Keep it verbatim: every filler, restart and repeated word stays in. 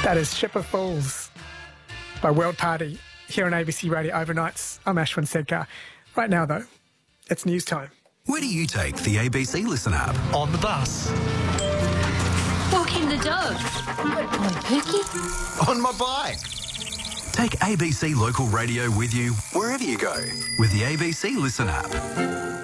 That is Ship of Fools by World Party here on A B C Radio Overnights. I'm Ashwin Sedkar. Right now, though, it's news time. Where do you take the A B C Listen app? On the bus. Walking the dog. On Pookie. On my bike. Take A B C Local Radio with you wherever you go with the A B C Listen app.